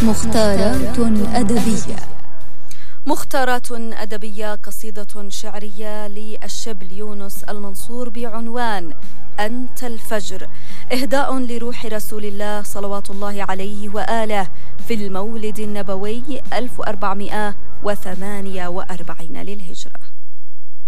مختارات أدبية. مختارات أدبية، قصيدة شعرية للشبل يونس المنصور بعنوان أنت الفجر، إهداء لروح رسول الله صلوات الله عليه وآله في المولد النبوي 1448 للهجرة.